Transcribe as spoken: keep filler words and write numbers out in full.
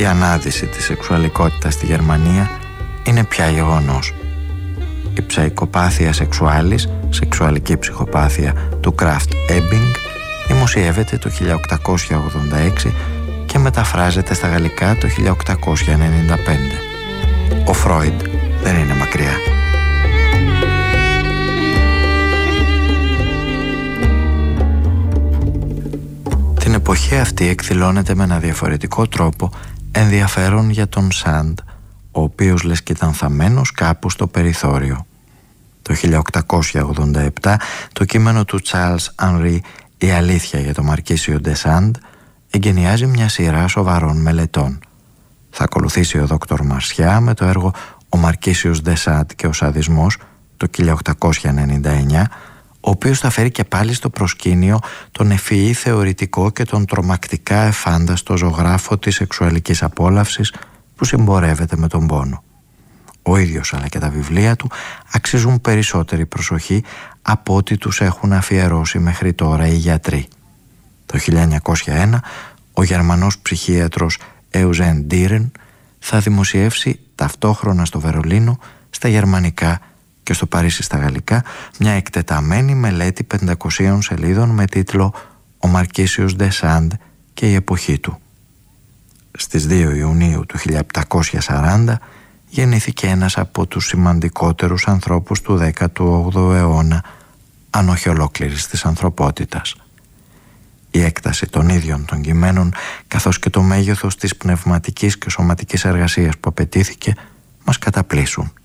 Η ανάδυση της σεξουαλικότητας στη Γερμανία είναι πια γεγονός. Η ψαϊκοπάθεια σεξουάλης, σεξουαλική ψυχοπάθεια του Kraft Ebing, δημοσιεύεται το χίλια οκτακόσια ογδόντα έξι και μεταφράζεται στα γαλλικά το χίλια οκτακόσια ενενήντα πέντε. Ο Φρόιντ δεν είναι μακριά. Την εποχή αυτή εκδηλώνεται με ένα διαφορετικό τρόπο ενδιαφέρον για τον Σαντ, ο οποίος λες και ήταν θαμμένος κάπου στο περιθώριο. Το χίλια οκτακόσια ογδόντα επτά το κείμενο του Charles Henry «Η αλήθεια για το Μαρκίσιο ντε Σαντ» εγκαινιάζει μια σειρά σοβαρών μελετών. Θα ακολουθήσει ο δόκτωρ Μαρσιά με το έργο «Ο Μαρκίσιος ντε Σαντ και ο Σαδισμός» το χίλια οκτακόσια ενενήντα εννιά, ο οποίος θα φέρει και πάλι στο προσκήνιο τον ευφυή θεωρητικό και τον τρομακτικά εφάνταστο ζωγράφο της σεξουαλικής απόλαυσης που συμπορεύεται με τον πόνο. Ο ίδιος αλλά και τα βιβλία του αξίζουν περισσότερη προσοχή από ό,τι τους έχουν αφιερώσει μέχρι τώρα οι γιατροί. Το χίλια εννιακόσια ένα ο Γερμανός ψυχίατρος Eugen Dieren θα δημοσιεύσει ταυτόχρονα στο Βερολίνο, στα γερμανικά και στο Παρίσι στα γαλλικά μια εκτεταμένη μελέτη πεντακοσίων σελίδων με τίτλο «Ο Μαρκίσιος ντε Σαντ και η εποχή του». Στις δύο Ιουνίου του χίλια επτακόσια σαράντα γεννήθηκε ένας από τους σημαντικότερους ανθρώπους του δέκατου όγδοου αιώνα, αν όχι ολόκληρης της ανθρωπότητας. Η έκταση των ίδιων των κειμένων καθώς και το μέγεθος της πνευματικής και σωματικής εργασίας που απαιτήθηκε μας καταπλήσουν.